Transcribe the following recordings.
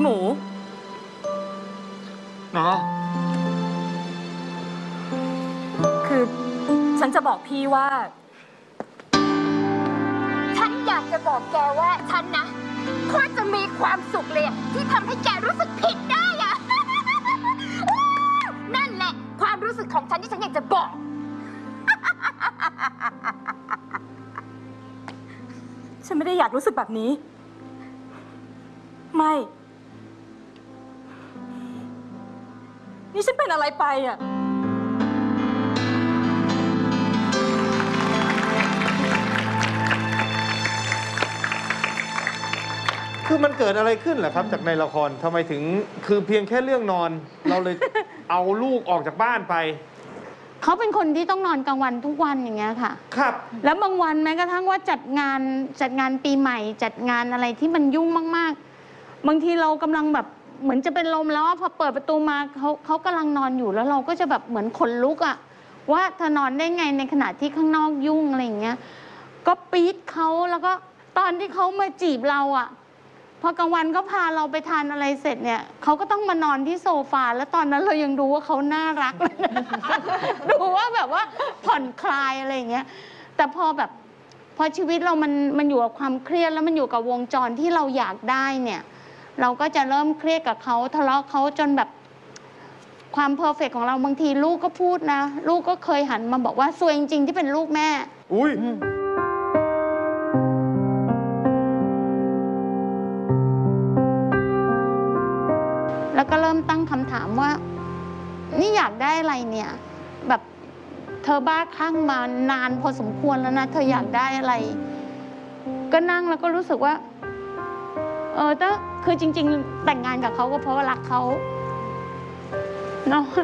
หมูเนาะคือฉันจะบอกพี่ว่าฉันอยากจะบอกแกว่าฉันนะโคตรจะมีความสุขเลยที่ทำให้แกรู้สึกผิดได้อะ นั่นแหละความรู้สึกของฉันที่ฉันอยากจะบอกฉันไม่ได้อยากรู้สึกแบบนี้ไม่นี่ฉันเป็นอะไรไปอ่ะคือมันเกิดอะไรขึ้นเหรอครับจากในละครทำไมถึงคือเพียงแค่เรื่องนอน เราเลย เอาลูกออกจากบ้านไปเขาเป็นคนที่ต้องนอนกลางวันทุกวันอย่างเงี้ยค่ะครับแล้วบางวันแม้กระทั่งว่าจัดงานปีใหม่จัดงานอะไรที่มันยุ่งมากๆบางทีเรากำลังแบบเหมือนจะเป็นลมแล้วพอเปิดประตูมาเขากำลังนอนอยู่แล้วเราก็จะแบบเหมือนขนลุกอะว่าเธอนอนได้ไงในขณะที่ข้างนอกยุ่งอะไรอย่างเงี้ยก็ปี๊ดเขาแล้วก็ตอนที่เขามาจีบเราอะพอกลางวันก็พาเราไปทานอะไรเสร็จเนี่ยเขาก็ต้องมานอนที่โซฟาแล้วตอนนั้นเรายังดูว่าเขาน่ารัก ดูว่าแบบว่าผ่อนคลายอะไรอย่างเงี้ยแต่พอชีวิตเรามันอยู่กับความเครียดแล้วมันอยู่กับวงจรที่เราอยากได้เนี่ยเราก็จะเริ่มเครียดกับเขาทะเลาะเขาจนแบบความเพอร์เฟกต์ของเราบางทีลูกก็พูดนะลูกก็เคยหันมาบอกว่าซวยจริงๆที่เป็นลูกแม่อุ้ยแล้วก็เริ่มตั้งคำถามว่านี่อยากได้อะไรเนี่ยแบบเธอบ้าคลั่งมานานพอสมควรแล้วนะเธออยากได้อะไรก็นั่งแล้วก็รู้สึกว่าแต่คือจริงๆแต่งงานกับเขาก็เพราะว่ารักเขาเนาะ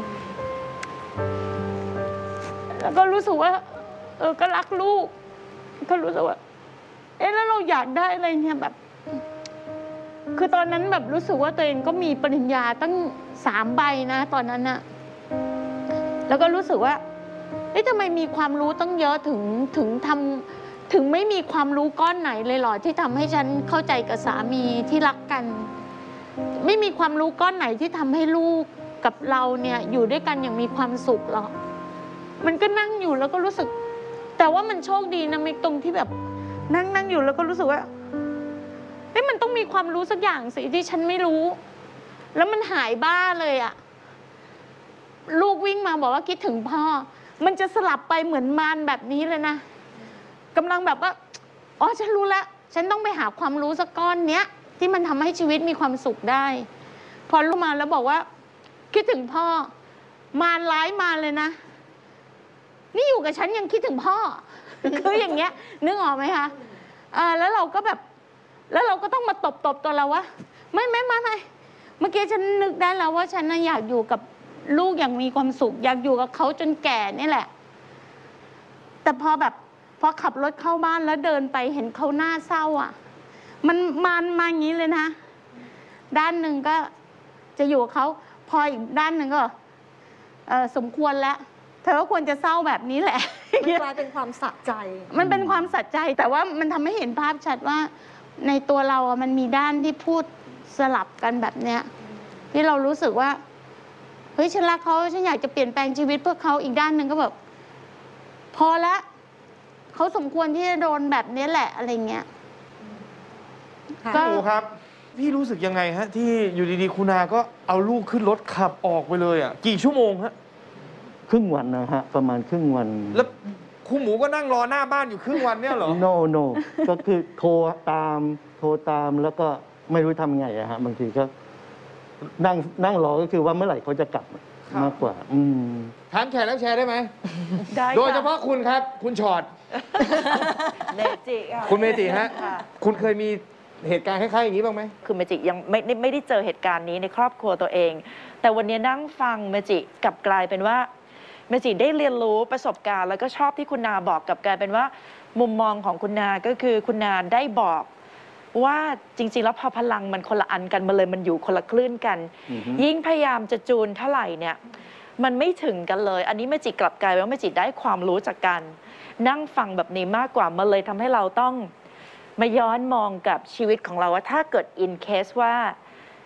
แล้วก็รู้สึกว่าก็รักลูกก็รู้สึกว่าแล้วเราอยากได้อะไรเนี่ยแบบคือตอนนั้นแบบรู้สึกว่าตัวเองก็มีปริญญาตั้ง3 ใบนะตอนนั้นน่ะแล้วก็รู้สึกว่าทำไมมีความรู้ตั้งเยอะถึงไม่มีความรู้ก้อนไหนเลยหรอที่ทำให้ฉันเข้าใจกับสามีที่รักกันไม่มีความรู้ก้อนไหนที่ทำให้ลูกกับเราเนี่ยอยู่ด้วยกันอย่างมีความสุขหรอมันก็นั่งอยู่แล้วก็รู้สึกแต่ว่ามันโชคดีนะมิกตรงที่แบบนั่งอยู่แล้วก็รู้สึกว่ามันต้องมีความรู้สักอย่างสิที่ฉันไม่รู้แล้วมันหายบ้าเลยอะลูกวิ่งมาบอกว่าคิดถึงพ่อมันจะสลับไปเหมือนมารแบบนี้เลยนะกำลังแบบว่าฉันรู้แล้วฉันต้องไปหาความรู้สักก้อนเนี้ยที่มันทำให้ชีวิตมีความสุขได้พอลูกมาแล้วบอกว่าคิดถึงพ่อมารร้ายมาเลยนะนี่อยู่กับฉันยังคิดถึงพ่อ คืออย่างเงี้ยนึกออกไหมคะแล้วเราก็แบบแล้วเราก็ต้องมาตบตัวเราว่าไม่เมื่อกี้ฉันนึกได้แล้วว่าฉันอยากอยู่กับลูกอย่างมีความสุขอยากอยู่กับเขาจนแก่นี่แหละแต่พอขับรถเข้าบ้านแล้วเดินไปเห็นเขาหน้าเศร้าอ่ะมันมาอย่างนี้เลยนะด้านหนึ่งก็จะอยู่กับเขาพออีกด้านหนึ่งก็สมควรแล้วเธอก็ควรจะเศร้าแบบนี้แหละมันกลายเป็นความสะใจมันเป็นความสะใจแต่ว่ามันทำให้เห็นภาพชัดว่าในตัวเราอะมันมีด้านที่พูดสลับกันแบบเนี้ยที่เรารู้สึกว่าเฮ้ยฉันรักเขาฉันอยากจะเปลี่ยนแปลงชีวิตเพื่อเขาอีกด้านหนึ่งก็แบบพอละเขาสมควรที่จะโดนแบบนี้แหละอะไรเงี้ยก็ครับพี่รู้สึกยังไงฮะที่อยู่ดีๆคุณอาก็เอาลูกขึ้นรถขับออกไปเลยอ่ะกี่ชั่วโมงฮะครึ่งวันนะฮะประมาณครึ่งวันแล้วครูหมูก็นั่งรอหน้าบ้านอยู่ครึ่งวันเนี่ยเหรอ no ก็คือโทรตามแล้วก็ไม่รู้ทำไงอะฮะบางทีก็นั่งรอก็คือว่าเมื่อไหร่เขาจะกลับมากกว่าถามแชร์แล้วแชร์ได้ไหมได้โดยเฉพาะคุณครับคุณชอดเมจิคุณเมจิฮะคุณเคยมีเหตุการณ์คล้ายๆอย่างนี้บ้างไหมคือเมจิยังไม่ได้เจอเหตุการณ์นี้ในครอบครัวตัวเองแต่วันนี้นั่งฟังเมจิกลับกลายเป็นว่าเมจิได้เรียนรู้ประสบการณ์แล้วก็ชอบที่คุณนาบอกกลับกลายเป็นว่ามุมมองของคุณนาก็คือคุณนาได้บอกว่าจริงๆแล้วพอพลังมันคนละอันกันมาเลยมันอยู่คนละคลื่นกันยิ่งพยายามจะจูนเท่าไหร่เนี่ยมันไม่ถึงกันเลยอันนี้เมจิกลับกลายเป็นว่าเมจิได้ความรู้จากการนั่งฟังแบบนี้มากกว่ามันเลยทำให้เราต้องมาย้อนมองกับชีวิตของเราว่าถ้าเกิด in case ว่า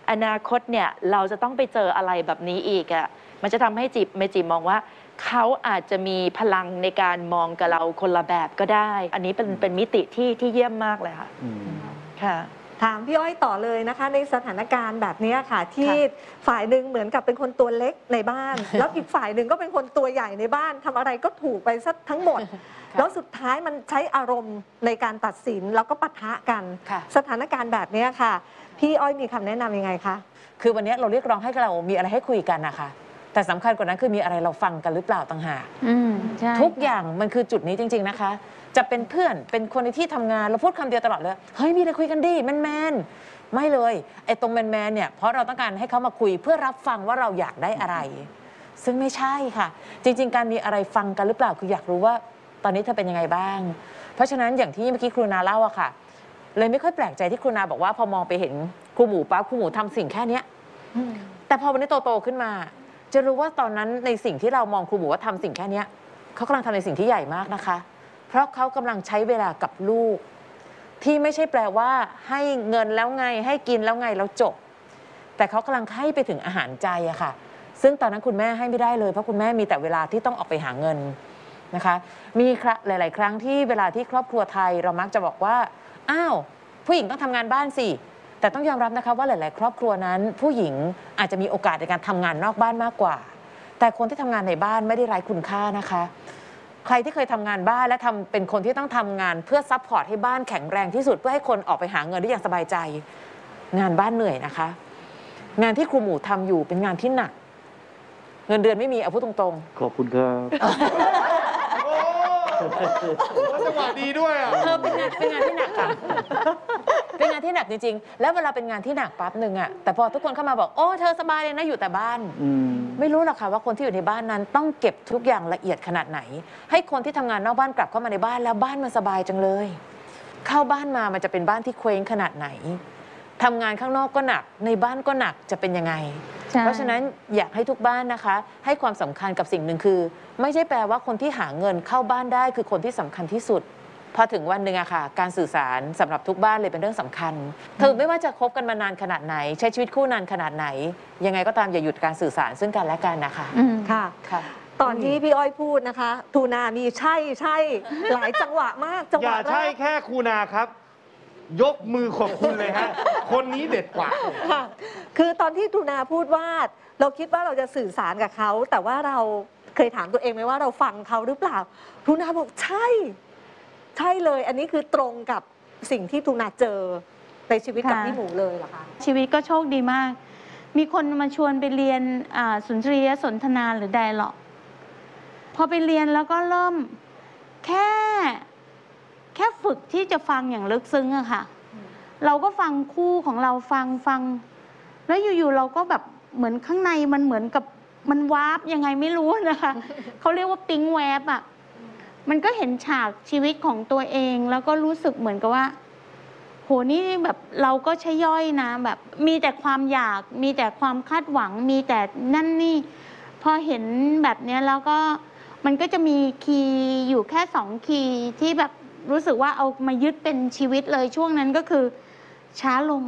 อนาคตเนี่ยเราจะต้องไปเจออะไรแบบนี้อีกอะมันจะทำให้เมจิมองว่าเขาอาจจะมีพลังในการมองกับเราคนละแบบก็ได้ อันนี้เป็นมิติที่เยี่ยมมากเลยค่ะค่ะถามพี่อ้อยต่อเลยนะคะ ในสถานการณ์แบบนี้ค่ะ ที่ฝ่ายหนึ่งเหมือนกับเป็นคนตัวเล็กในบ้าน แล้วอีกฝ่ายหนึ่งก็เป็นคนตัวใหญ่ในบ้านทำอะไรก็ถูกไปซะทั้งหมด แล้วสุดท้ายมันใช้อารมณ์ในการตัดสินแล้วก็ปะทะกัน สถานการณ์แบบนี้ค่ะ พี่อ้อยมีคำแนะนำยังไงคะคือวันนี้เราเรียกร้องให้เรามีอะไรให้คุยกันนะคะแต่สำคัญกว่านั้นคือมีอะไรเราฟังกันหรือเปล่าต่างหากใช่ทุกอย่างมันคือจุดนี้จริงๆนะคะจะเป็นเพื่อนเป็นคนในที่ทำงานเราพูดคำเดียวตลอดเลยเฮ้ยมีอะไรคุยกันดิแมนๆไม่เลยไอ้ตรงแมนๆเนี่ยเพราะเราต้องการให้เขามาคุยเพื่อรับฟังว่าเราอยากได้อะไร ซึ่งไม่ใช่ค่ะจริงๆการมีอะไรฟังกันหรือเปล่าคืออยากรู้ว่าตอนนี้เธอเป็นยังไงบ้างเพราะฉะนั้นอย่างที่เมื่อกี้ครูนาเล่าอะค่ะเลยไม่ค่อยแปลกใจที่ครูนาบอกว่าพอมองไปเห็นครูหมูปั๊บครูหมูทำสิ่งแค่เนี้ยแต่พอวันนี้โตๆขึ้นมาจะรู้ว่าตอนนั้นในสิ่งที่เรามองครูหมูว่าทำสิ่งแค่เนี้ยเขากำลังทำในสิ่งที่ใหญ่มากนะคะเพราะเขากำลังใช้เวลากับลูกที่ไม่ใช่แปลว่าให้เงินแล้วไงให้กินแล้วไงแล้วจบแต่เขากำลังให้ไปถึงอาหารใจอะค่ะซึ่งตอนนั้นคุณแม่ให้ไม่ได้เลยเพราะคุณแม่มีแต่เวลาที่ต้องออกไปหาเงินนะคะมีหลายๆครั้งที่เวลาที่ครอบครัวไทยเรามักจะบอกว่าอ้าวผู้หญิงต้องทำงานบ้านสิแต่ต้องยอมรับนะคะว่าหลายๆครอบครัวนั้นผู้หญิงอาจจะมีโอกาสในการทำงานนอกบ้านมากกว่าแต่คนที่ทำงานในบ้านไม่ได้ไร้คุณค่านะคะใครที่เคยทำงานบ้านและเป็นคนที่ต้องทำงานเพื่อซัพพอร์ตให้บ้านแข็งแรงที่สุดเพื่อให้คนออกไปหาเงินได้อย่างสบายใจงานบ้านเหนื่อยนะคะงานที่ครูหมูทำอยู่เป็นงานที่หนักเงินเดือนไม่มีเอาพูดตรงๆขอบคุณครับโอ้จังหวะดีด้วยอ่ะเป็นงานที่หนักค่ะ เป็นงานที่หนักจริงๆ แล้วเวลาเป็นงานที่หนักปั๊บหนึ่งอะแต่พอทุกคนเข้ามาบอกโอ้เธอสบายเลยนะอยู่แต่บ้านไม่รู้หรอกค่ะว่าคนที่อยู่ในบ้านนั้นต้องเก็บทุกอย่างละเอียดขนาดไหน ให้คนที่ทำงานนอกบ้านกลับเข้ามาในบ้านแล้วบ้านมันสบายจังเลย เข้าบ้านมามันจะเป็นบ้านที่เคว้งขนาดไหนทำงานข้างนอกก็หนักในบ้านก็หนักจะเป็นยังไงเพราะฉะนั้นอยากให้ทุกบ้านนะคะให้ความสำคัญกับสิ่งหนึ่งคือไม่ใช่แปลว่าคนที่หาเงินเข้าบ้านได้คือคนที่สำคัญที่สุดพอถึงวันหนึ่งอะค่ะการสื่อสารสำหรับทุกบ้านเลยเป็นเรื่องสำคัญถึงไม่ว่าจะคบกันมานานขนาดไหนใช้ชีวิตคู่นานขนาดไหนยังไงก็ตามอย่าหยุดการสื่อสารซึ่งกันและกันนะคะค่ะตอนที่พี่อ้อยพูดนะคะทูนามีใช่หลายจังหวะมากจังหวะอย่าใช่แค่ครูนาครับ ยกมือขอบคุณเลยฮะคนนี้เด็ดกว่าคือตอนที่ทูนาพูดว่าเราคิดว่าเราจะสื่อสารกับเขาแต่ว่าเราเคยถามตัวเองไหมว่าเราฟังเขาหรือเปล่าทูนาบอกใช่เลยอันนี้คือตรงกับสิ่งที่ทูนาเจอในชีวิตกับพี่หมูเลยเหรอคะชีวิตก็โชคดีมากมีคนมาชวนไปเรียนสุนทรียสนทนาหรือไดอะล็อกพอไปเรียนแล้วก็เริ่มแค่ฝึกที่จะฟังอย่างลึกซึ้งอะค่ะเราก็ฟังคู่ของเราฟังแล้วอยู่ๆเราก็แบบเหมือนข้างในมันเหมือนกับมันวาร์ปยังไงไม่รู้นะคะเขาเรียกว่าปิ๊งแวบอะมันก็เห็นฉากชีวิตของตัวเองแล้วก็รู้สึกเหมือนกับว่าโหนี่แบบเราก็ใช่ย่อยนะแบบมีแต่ความอยากมีแต่ความคาดหวังมีแต่นั่นนี่พอเห็นแบบนี้แล้วก็มันก็จะมีคีย์อยู่แค่2คีย์ที่แบบรู้สึกว่าเอามายึดเป็นชีวิตเลยช่วงนั้นก็คือช้าลง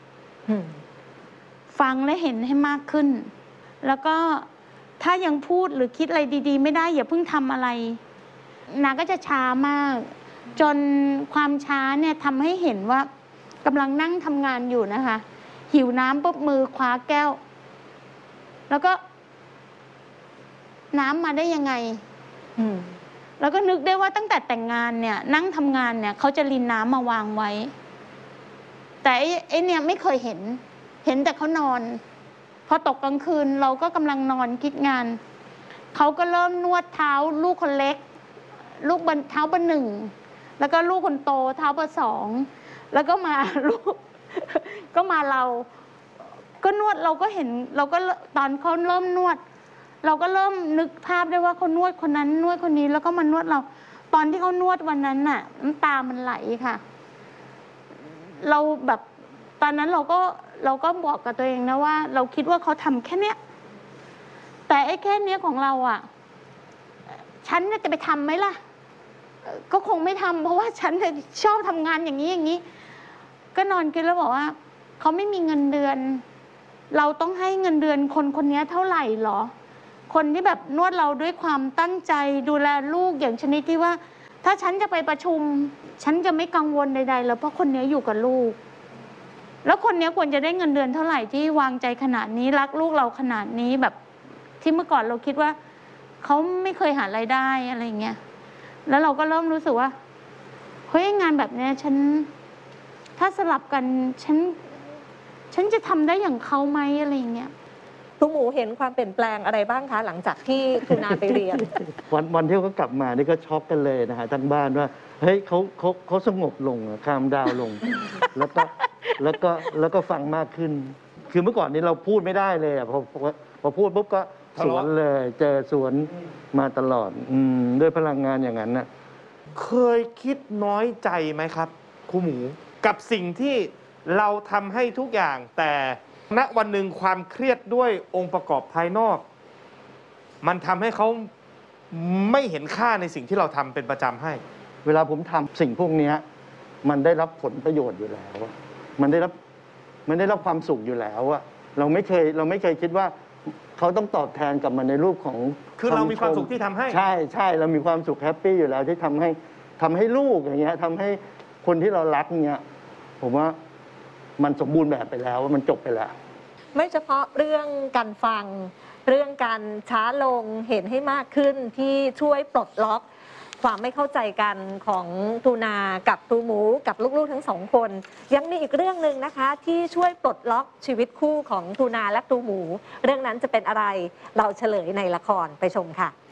ฟังและเห็นให้มากขึ้นแล้วก็ถ้ายังพูดหรือคิดอะไรดีๆไม่ได้อย่าเพิ่งทำอะไรนาก็จะช้ามากจนความช้าเนี่ยทำให้เห็นว่ากำลังนั่งทำงานอยู่นะคะหิวน้ำปุ๊บมือคว้าแก้วแล้วก็น้ำมาได้ยังไงแล้วก็นึกได้ว่าตั้งแต่แต่งงานเนี่ยนั่งทำงานเนี่ยเขาจะรินน้ำมาวางไว้แต่ไอ้เนี่ยไม่เคยเห็นแต่เขานอนพอตกกลางคืนเราก็กำลังนอนคิดงานเขาก็เริ่มนวดเท้าลูกคนเล็กลูกเท้าเบอร์ 1แล้วก็ลูกคนโตเท้าเบอร์ 2แล้วก็มาลูกก็มาเราก็นวดเราก็เห็นเราก็ตอนเขาเริ่มนวดเราก็เริ่มนึกภาพได้ว่าเขานวดคนนั้นนวดคนนี้แล้วก็มานวดเราตอนที่เขานวดวันนั้นน่ะน้ำตามันไหลค่ะเราแบบตอนนั้นเราก็บอกกับตัวเองนะว่าเราคิดว่าเขาทำแค่เนี้ยแต่ไอ้แค่เนี้ยของเราอ่ะฉันจะไปทำไหมล่ะก็คงไม่ทำเพราะว่าฉันชอบทำงานอย่างนี้ก็นอนคิดแล้วบอกว่าเขาไม่มีเงินเดือนเราต้องให้เงินเดือนคนคนนี้เท่าไหร่หรอ คนที่แบบนวดเราด้วยความตั้งใจดูแลลูกอย่างชนิดที่ว่า ถ้าฉันจะไปประชุม ฉันจะไม่กังวลใดๆแล้วเพราะคนนี้อยู่กับลูก แล้วคนนี้ควรจะได้เงินเดือนเท่าไหร่ที่วางใจขนาดนี้รักลูกเราขนาดนี้แบบที่เมื่อก่อนเราคิดว่าเขาไม่เคยหารายได้อะไรเงี้ยแล้วเราก็เริ่มรู้สึกว่าเฮ้ยงานแบบนี้ถ้าสลับกันฉันจะทำได้อย่างเขาไหมอะไรเงี้ยครูหมูเห็นความเปลี่ยนแปลงอะไรบ้างคะหลังจากที่คุณนาไปเรียนวันที่เขากลับมานี่ก็ช็อกกันเลยนะฮะทั้งบ้านว่าเฮ้ยเขาสงบลงคามดาวลง แล้วก็ฟังมากขึ้น คือเมื่อก่อนนี้เราพูดไม่ได้เลยอะพอพูดปุ๊บก็สวนเลยเจอสวนมาตลอดด้วยพลังงานอย่างนั้นนะเคยคิดน้อยใจไหมครับครูหมูกับสิ่งที่เราทำให้ทุกอย่างแต่ณวันหนึ่งความเครียดด้วยองค์ประกอบภายนอก มันทำให้เขาไม่เห็นค่าในสิ่งที่เราทำเป็นประจำให้เวลาผมทำสิ่งพวกนี้มันได้รับผลประโยชน์อยู่แล้วมันได้รับความสุขอยู่แล้วอะเราไม่เคยคิดว่าเขาต้องตอบแทนกลับมาในรูปของคือเรามีความสุขที่ทำให้ใช่เรามีความสุขแฮปปี้อยู่แล้วที่ทำให้ลูกอย่างเงี้ยทำให้คนที่เรารักเงี้ยผมว่ามันสมบูรณ์แบบไปแล้วมันจบไปแล้วไม่เฉพาะเรื่องการฟังเรื่องการช้าลงเห็นให้มากขึ้นที่ช่วยปลดล็อกความไม่เข้าใจกันของตูนากับครูหมูกับลูกๆทั้งสองคนยังมีอีกเรื่องหนึ่งนะคะที่ช่วยปลดล็อกชีวิตคู่ของตูนาและครูหมูเรื่องนั้นจะเป็นอะไรเราเฉลยในละครไปชมค่ะ